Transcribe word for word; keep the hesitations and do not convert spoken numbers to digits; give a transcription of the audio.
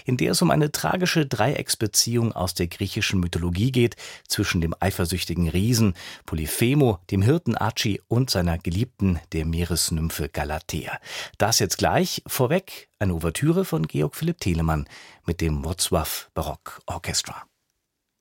in der es um eine tragische Dreiecksbeziehung aus der griechischen Mythologie geht, zwischen dem eifersüchtigen Riesen Polyphemo, dem Hirten Archi und seiner Geliebten, der Meeresnymphe Galatea. Das jetzt gleich. Vorweg eine Ouvertüre von Georg Philipp Telemann mit dem Wrocław Barock Orchestra.